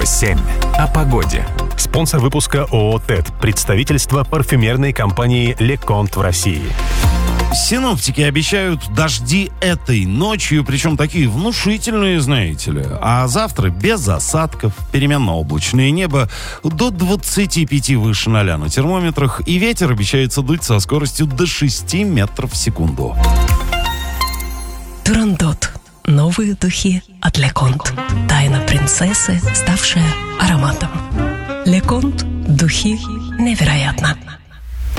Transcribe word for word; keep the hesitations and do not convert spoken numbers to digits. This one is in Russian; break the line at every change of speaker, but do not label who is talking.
семь. О погоде. Спонсор выпуска ООО «ТЭД», представительство парфюмерной компании «Леконт» в России.
Синоптики обещают дожди этой ночью, причем такие внушительные, знаете ли. А завтра без осадков, переменно-облачное небо, до двадцати пяти выше ноля на термометрах, и ветер обещается дуть со скоростью до шести метров в секунду.
Турандот. Новые духи от Леконт. Тайна принцессы, ставшая ароматом. Леконт. Духи невероятно.